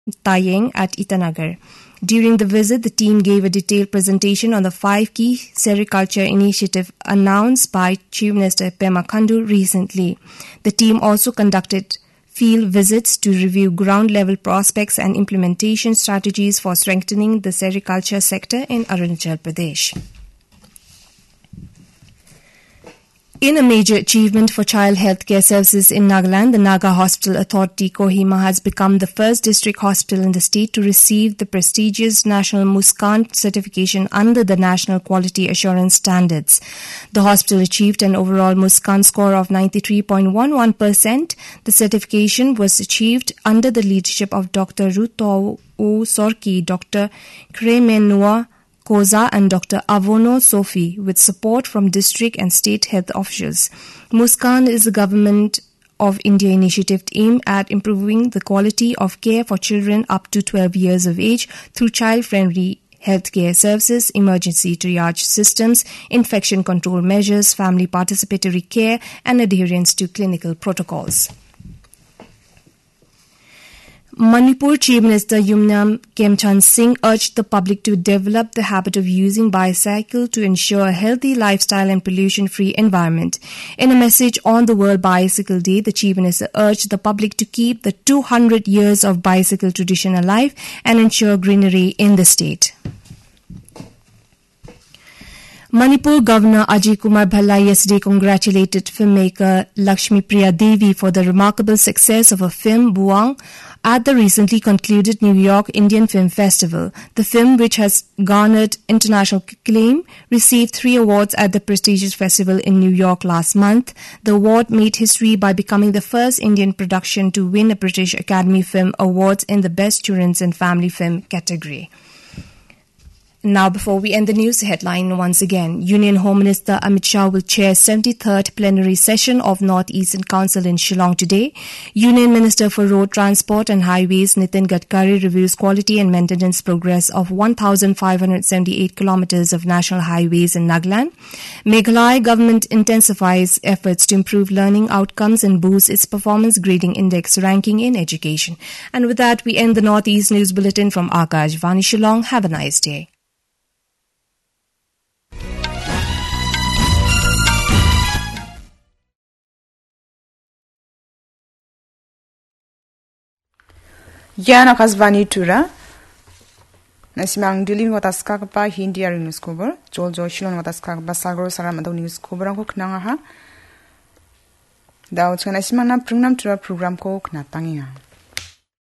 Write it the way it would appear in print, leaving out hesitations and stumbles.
Tayeng at Itanagar. During the visit, the team gave a detailed presentation on the 5 key sericulture initiative announced by Chief Minister Pema Khandu recently. The team also conducted field visits to review ground-level prospects and implementation strategies for strengthening the sericulture sector in Arunachal Pradesh. In a major achievement for child healthcare services in Nagaland, the Naga Hospital Authority Kohima has become the first district hospital in the state to receive the prestigious National Muskan certification under the National Quality Assurance Standards. The hospital achieved an overall Muskan score of 93.11%. The certification was achieved under the leadership of Dr. Ruto Sorki, Dr. Kremenua Koza and Dr. Avono Sophie, with support from district and state health officials. Muskan is a Government of India initiative aimed at improving the quality of care for children up to 12 years of age through child-friendly healthcare services, emergency triage systems, infection control measures, family participatory care, and adherence to clinical protocols. Manipur Chief Minister Yumnam Khemchand Singh urged the public to develop the habit of using bicycle to ensure a healthy lifestyle and pollution-free environment. In a message on the World Bicycle Day, the Chief Minister urged the public to keep the 200 years of bicycle tradition alive and ensure greenery in the state. Manipur Governor Ajay Kumar Bhalla yesterday congratulated filmmaker Lakshmi Priya Devi for the remarkable success of her film Buang at the recently concluded New York Indian Film Festival. The film, which has garnered international acclaim, received 3 awards at the prestigious festival in New York last month. The award made history by becoming the first Indian production to win a British Academy Film Awards in the Best Children's and Family Film category. Now, before we end the news headline once again, Union Home Minister Amit Shah will chair 73rd plenary session of North Eastern Council in Shillong today. Union Minister for Road Transport and Highways Nitin Gadkari reviews quality and maintenance progress of 1,578 kilometers of national highways in Nagaland. Meghalaya government intensifies efforts to improve learning outcomes and boost its performance grading index ranking in education. And with that, we end the Northeast News Bulletin from Akashvani Shillong. Have a nice day. Yan Akashvani Tura Nasimang dealing with Askakapa Hindi news cover, Jojo Shilon with Askakapa Sagro Saramado news cover and cook Nangaha. Thou Nasimana Prugnam Tura program cook Natangia.